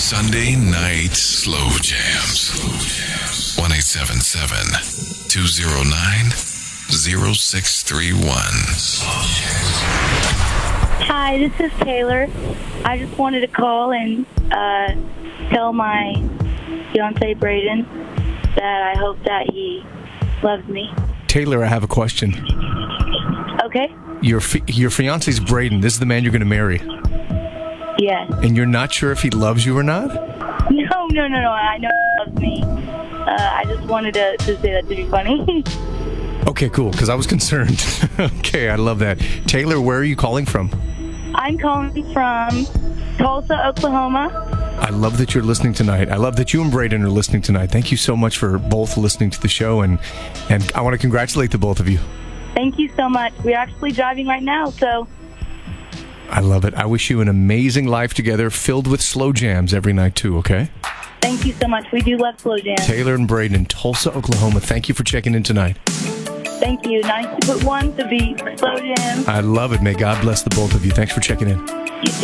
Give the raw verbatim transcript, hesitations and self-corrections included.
Sunday Night Slow Jams. one eight seven seven, two oh nine, oh six three one. Hi, this is Taylor. I just wanted to call and uh, tell my fiance Braden that I hope that he loves me. Taylor, I have a question. Okay? Your fi- your fiance's Braden. This is the man you're going to marry. Yes. And you're not sure if he loves you or not? No, no, no, no. I know he loves me. Uh, I just wanted to, to say that to be funny. Okay, cool, because I was concerned. Okay, I love that. Taylor, where are you calling from? I'm calling from Tulsa, Oklahoma. I love that you're listening tonight. I love that you and Braden are listening tonight. Thank you so much for both listening to the show, and, and I want to congratulate the both of you. Thank you so much. We're actually driving right now, so... I love it. I wish you an amazing life together, filled with slow jams every night, too, okay? Thank you so much. We do love slow jams. Taylor and Braden in Tulsa, Oklahoma, thank you for checking in tonight. Thank you. ninety-two point one to be slow jams. I love it. May God bless the both of you. Thanks for checking in. You too.